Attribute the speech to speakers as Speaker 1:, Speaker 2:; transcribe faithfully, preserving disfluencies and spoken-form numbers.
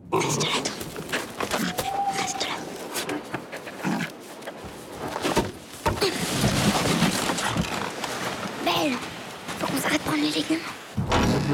Speaker 1: Reste là, toi. Reste là. Belle, faut qu'on s'arrête de prendre les légumes.